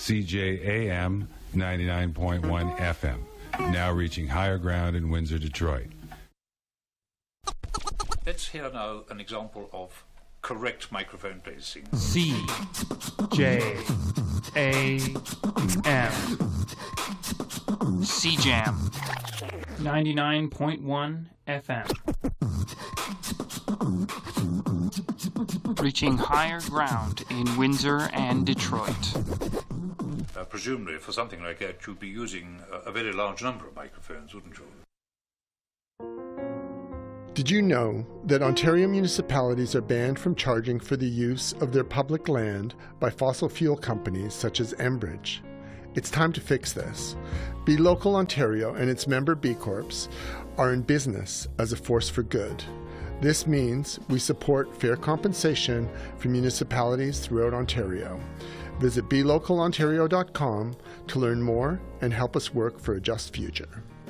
CJAM 99.1 FM, now reaching higher ground in Windsor, Detroit. Let's hear now an example of correct microphone placing. CJAM. CJAM 99.1 FM. Reaching higher ground in Windsor and Detroit. Presumably, for something like that, you'd be using a very large number of microphones, wouldn't you? Did you know that Ontario municipalities are banned from charging for the use of their public land by fossil fuel companies such as Enbridge? It's time to fix this. Be Local Ontario and its member B Corps are in business as a force for good. This means we support fair compensation for municipalities throughout Ontario. Visit belocalontario.com to learn more and help us work for a just future.